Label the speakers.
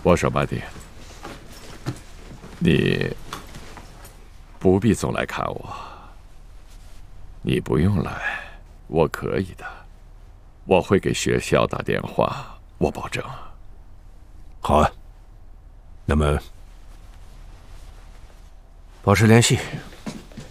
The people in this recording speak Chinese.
Speaker 1: 我说巴迪，你不必总来看我，你不用来，我可以的，我会给学校打电话，我保证。
Speaker 2: 好啊，那么
Speaker 3: 保持联系。